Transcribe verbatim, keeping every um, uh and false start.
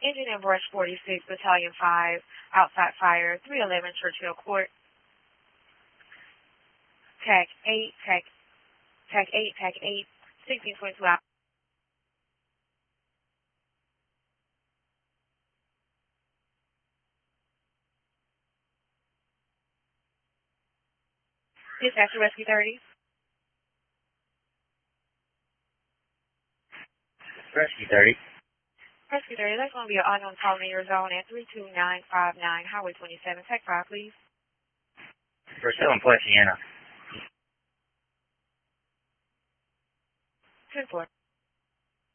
Engine and Brush forty-six, Battalion five, outside fire, three eleven Churchill Court. Tac eight, Tac, Tac eight, Tac eight, sixteen twenty-two out. Dispatcher Rescue thirty. Rescue thirty. Rescue thirty, that's going to be an unknown calling in your zone at three two nine five nine, Highway twenty-seven, Tech five, please. Pursuing Poinciana. ten four.